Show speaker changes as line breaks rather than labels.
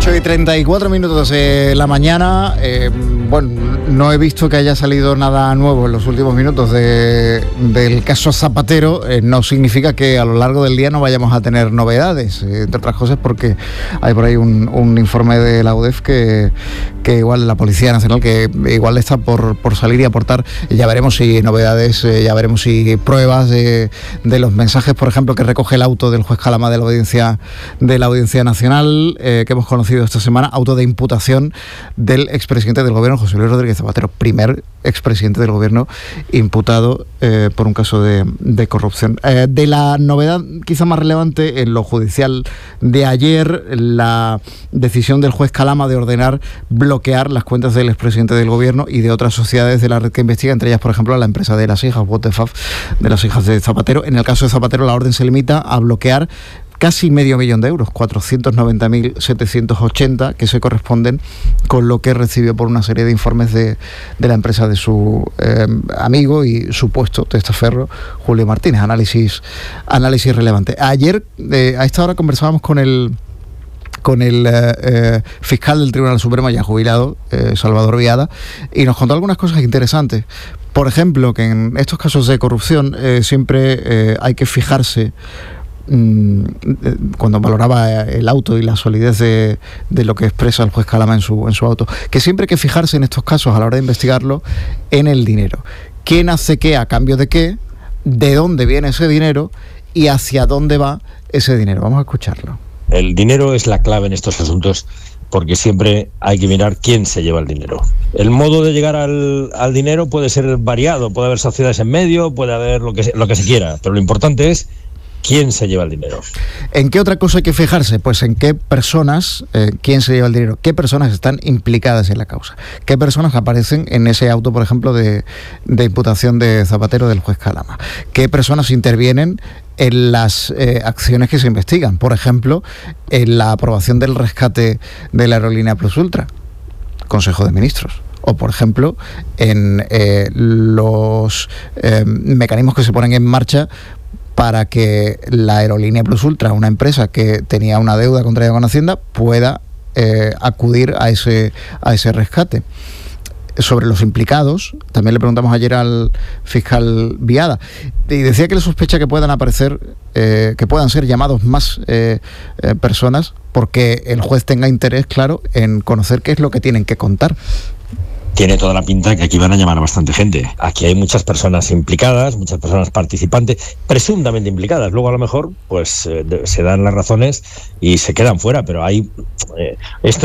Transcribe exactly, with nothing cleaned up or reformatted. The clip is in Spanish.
ocho y treinta y cuatro minutos de la mañana. Eh, bueno, no he visto que haya salido nada nuevo en los últimos minutos de, del caso Zapatero. Eh, no significa que a lo largo del día no vayamos a tener novedades, eh, entre otras cosas porque hay por ahí un, un informe de la U D E F que, que igual la Policía Nacional, que igual está por, por salir y aportar. Ya veremos si novedades, eh, ya veremos si pruebas de, de los mensajes, por ejemplo, que recoge el auto del juez Calama de la Audiencia, de la Audiencia Nacional, eh, que hemos conocido esta semana, auto de imputación del expresidente del gobierno, José Luis Rodríguez Zapatero, primer expresidente del gobierno imputado eh, por un caso de, de corrupción. Eh, de la novedad quizá más relevante en lo judicial de ayer, la decisión del juez Calama de ordenar bloquear las cuentas del expresidente del gobierno y de otras sociedades de la red que investiga, entre ellas, por ejemplo, la empresa de las hijas, What the Fuck, de las hijas de Zapatero. En el caso de Zapatero, la orden se limita a bloquear casi medio millón de euros, cuatrocientos noventa mil setecientos ochenta, que se corresponden con lo que recibió por una serie de informes de, de la empresa de su eh, amigo y supuesto testaferro, Julio Martínez. Análisis, análisis relevante. Ayer, eh, a esta hora, conversábamos con el con el eh, eh, fiscal del Tribunal Supremo, ya jubilado, eh, Salvador Viada, y nos contó algunas cosas interesantes. Por ejemplo, que en estos casos de corrupción eh, siempre eh, hay que fijarse, cuando valoraba el auto y la solidez de, de lo que expresa el juez Calama en su, en su auto, que siempre hay que fijarse en estos casos a la hora de investigarlo en el dinero. ¿Quién hace qué a cambio de qué? ¿De dónde viene ese dinero? ¿Y hacia dónde va ese dinero? Vamos a escucharlo.
El dinero es la clave en estos asuntos, porque siempre hay que mirar quién se lleva el dinero. El modo de llegar al, al dinero puede ser variado, puede haber sociedades en medio, puede haber lo que, lo que se quiera, pero lo importante es ¿quién se lleva el dinero?
¿En qué otra cosa hay que fijarse? Pues en qué personas, eh, quién se lleva el dinero, qué personas están implicadas en la causa, qué personas aparecen en ese auto, por ejemplo, de, de imputación de Zapatero del juez Calama, qué personas intervienen en las eh, acciones que se investigan, por ejemplo, en la aprobación del rescate de la aerolínea Plus Ultra, Consejo de Ministros. O, por ejemplo, en eh, los eh, mecanismos que se ponen en marcha para que la aerolínea Plus Ultra, una empresa que tenía una deuda contraída con Hacienda, pueda eh, acudir a ese, a ese rescate. Sobre los implicados, también le preguntamos ayer al fiscal Viada, y decía que le sospecha que puedan aparecer, eh, que puedan ser llamados más eh, eh, personas, porque el juez tenga interés, claro, en conocer qué es lo que tienen que contar.
Tiene toda la pinta que aquí van a llamar a bastante gente. Aquí hay muchas personas implicadas, muchas personas participantes, presuntamente implicadas. Luego a lo mejor pues eh, se dan las razones y se quedan fuera, pero hay eh, esto